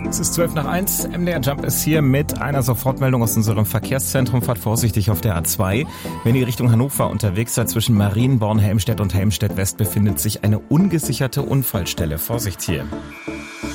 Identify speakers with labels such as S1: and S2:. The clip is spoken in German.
S1: Es ist 12:01. MDR Jump ist hier mit einer Sofortmeldung aus unserem Verkehrszentrum. Fahrt vorsichtig auf der A2. Wenn ihr Richtung Hannover unterwegs seid, zwischen Marienborn, Helmstedt und Helmstedt West befindet sich eine ungesicherte Unfallstelle. Vorsicht hier.